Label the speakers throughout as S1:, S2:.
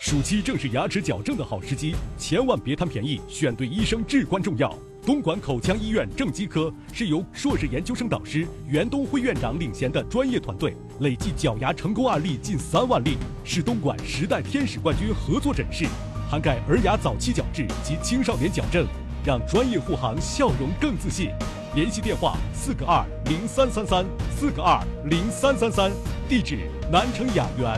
S1: 暑期正是牙齿矫正的好时机，千万别贪便宜，选对医生至关重要。东莞口腔医院正畸科是由硕士研究生导师袁东辉院长领衔的专业团队，累计矫牙成功案例近3万例，是东莞10代天使冠军合作诊室，涵盖儿牙早期矫治及青少年矫正，让专业护航笑容更自信。联系电话4个20333，4个20333，地址南城雅园。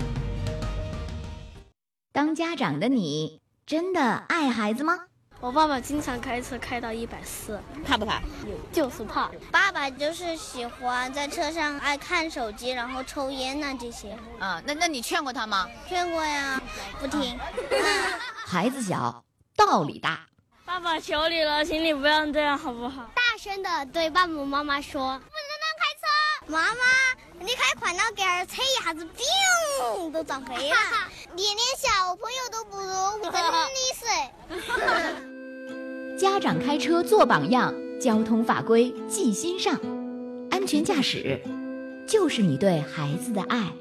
S2: 当家长的你真的爱孩子吗？
S3: 我爸爸经常开车开到140，
S4: 怕不怕？
S3: 就是怕。
S5: 爸爸就是喜欢在车上爱看手机，然后抽烟呐这些。
S4: 那你劝过他吗？
S5: 劝过呀，不听。
S2: 孩子小，道理大。
S3: 爸爸求你了，请你不要这样好不好？
S5: 大声的对爸爸妈妈说：“不能乱开车！妈妈，你开快了点儿，车一下子砰都撞飞了。你连小朋友都不如，真的是。”
S2: 家长开车做榜样，交通法规记心上，安全驾驶就是你对孩子的爱。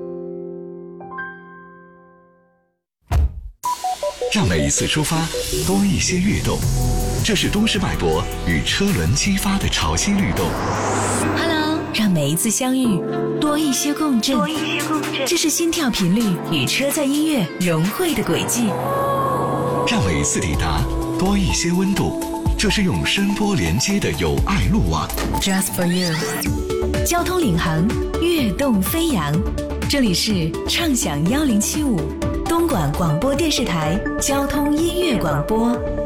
S6: 让每一次出发多一些跃动，这是都市脉搏与车轮激发的潮汐律动。
S7: Hello， 让每一次相遇多一些共振，这是心跳频率与车载音乐融汇的轨迹。
S6: 让每一次抵达多一些温度，这是用声波连接的友爱路网。
S7: Just for you， 交通领航，跃动飞扬。这里是畅享1075东莞广播电视台交通音乐广播。